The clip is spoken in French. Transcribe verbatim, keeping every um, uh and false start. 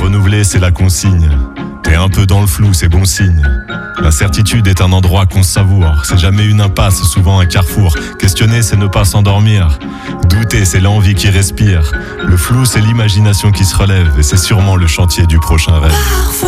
renouveler, c'est la consigne. T'es un peu dans le flou, c'est bon signe. L'incertitude est un endroit qu'on savoure. C'est jamais une impasse, souvent un carrefour. Questionner, c'est ne pas s'endormir. Douter, c'est l'envie qui respire. Le flou, c'est l'imagination qui se relève. Et c'est sûrement le chantier du prochain rêve.